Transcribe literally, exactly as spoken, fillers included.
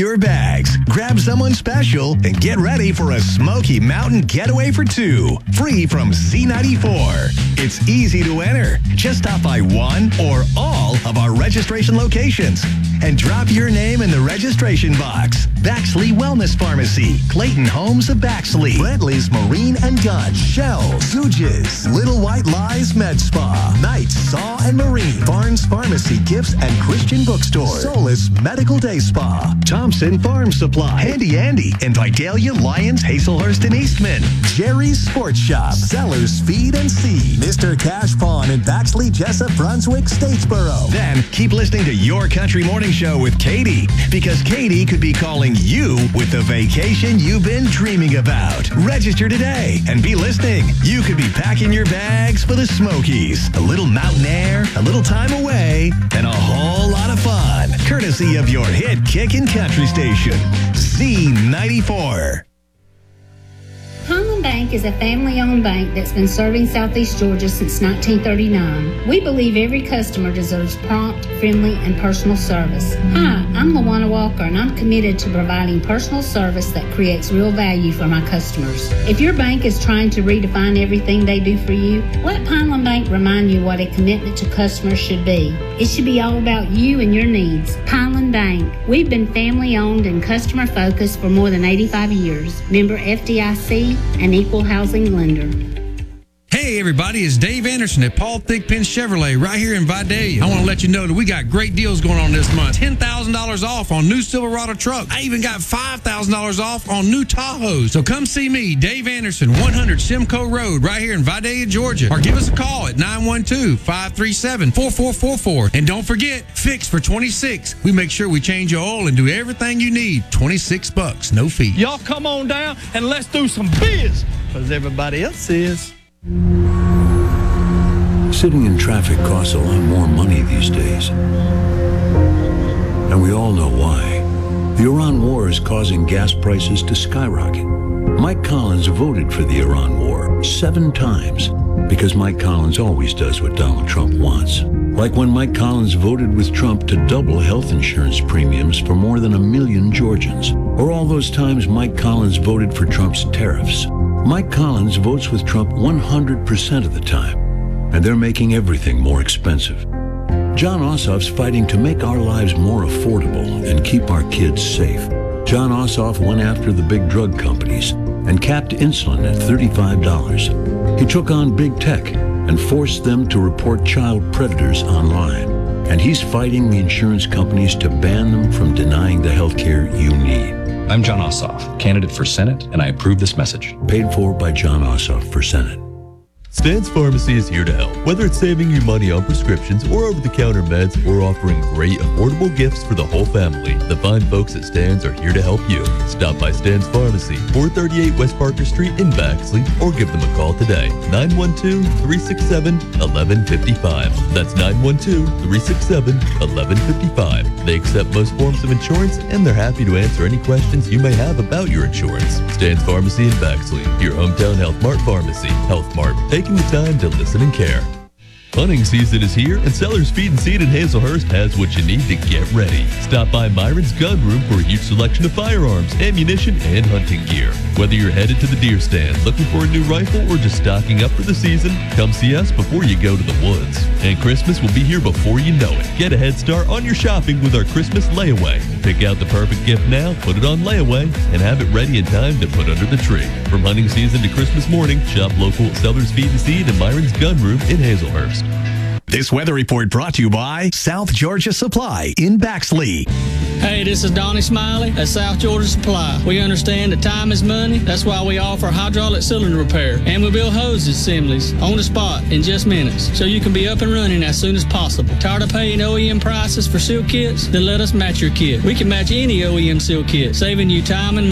your bags, grab someone special, and get ready for a Smoky Mountain getaway for two, free from C ninety-four. It's easy to enter. Just stop by one or all of our registration locations and drop your name in the registration box. Baxley Wellness Pharmacy, Clayton Homes of Baxley, Brentley's Marine and Gun, Shell, Zooges, Little White Lies Med Spa, Knight Saw and Marine, Barnes Pharmacy Gifts and Christian Bookstore, Solis Medical Day Spa, Thompson Farm Supply, Handy Andy and Vidalia Lions, Hazelhurst and Eastman, Jerry's Sports Shop, Sellers Feed and Seed, Mister Cash Pawn in Baxley, Jessup, Brunswick, Statesboro. Then keep listening to Your Country Morning Show with Katie, because Katie could be calling you with the vacation you've been dreaming about. Register today and be listening. You could be packing your bags for the Smokies. A little mountain air, a little time away, and a whole lot of fun. Courtesy of your hit Kickin' Country station, Z ninety-four. Highland Bank is a family-owned bank that's been serving Southeast Georgia since nineteen thirty-nine. We believe every customer deserves prompt, friendly, and personal service. Hi, I'm Lawana Walker, and I'm committed to providing personal service that creates real value for my customers. If your bank is trying to redefine everything they do for you, let Pineland Bank remind you what a commitment to customers should be. It should be all about you and your needs. Pineland Bank. We've been family-owned and customer-focused for more than eighty-five years. Member F D I C, an equal housing lender. Hey everybody, it's Dave Anderson at Paul Thigpen Chevrolet right here in Vidalia. I want to let you know that we got great deals going on this month. ten thousand dollars off on new Silverado trucks. I even got five thousand dollars off on new Tahoes. So come see me, Dave Anderson, one hundred Simcoe Road right here in Vidalia, Georgia. Or give us a call at nine one two, five three seven, four four four four. And don't forget, Fix for twenty-six. We make sure we change your oil and do everything you need. twenty-six bucks, no fee. Y'all come on down and let's do some biz, because everybody else is. Sitting in traffic costs a lot more money these days. And we all know why. The Iran war is causing gas prices to skyrocket. Mike Collins voted for the Iran war seven times because Mike Collins always does what Donald Trump wants. Like when Mike Collins voted with Trump to double health insurance premiums for more than a million Georgians. Or all those times Mike Collins voted for Trump's tariffs. Mike Collins votes with Trump one hundred percent of the time, and they're making everything more expensive. John Ossoff's fighting to make our lives more affordable and keep our kids safe. John Ossoff went after the big drug companies and capped insulin at thirty-five dollars. He took on big tech and forced them to report child predators online. And he's fighting the insurance companies to ban them from denying the health care you need. I'm John Ossoff, candidate for Senate, and I approve this message. Paid for by John Ossoff for Senate. Stan's Pharmacy is here to help. Whether it's saving you money on prescriptions or over-the-counter meds, we're offering great, affordable gifts for the whole family. The fine folks at Stan's are here to help you. Stop by Stan's Pharmacy, four thirty-eight West Parker Street in Baxley, or give them a call today, nine one two, three six seven, one one five five. That's nine one two, three six seven, one one five five. They accept most forms of insurance, and they're happy to answer any questions you may have about your insurance. Stan's Pharmacy in Baxley, your hometown Health Mart pharmacy. Health Mart, taking the time to listen and care. Hunting season is here, and Sellers Feed and Seed in Hazelhurst has what you need to get ready. Stop by Myron's Gun Room for a huge selection of firearms, ammunition, and hunting gear. Whether you're headed to the deer stand, looking for a new rifle, or just stocking up for the season, come see us before you go to the woods. And Christmas will be here before you know it. Get a head start on your shopping with our Christmas layaway. Pick out the perfect gift now, put it on layaway, and have it ready in time to put under the tree. From hunting season to Christmas morning, shop local at Sellers Feed and Seed and Myron's Gun Room in Hazelhurst. This weather report brought to you by South Georgia Supply in Baxley. Hey, this is Donnie Smiley at South Georgia Supply. We understand that time is money. That's why we offer hydraulic cylinder repair. And we build hose assemblies on the spot in just minutes, so you can be up and running as soon as possible. Tired of paying O E M prices for seal kits? Then let us match your kit. We can match any O E M seal kit, saving you time and money.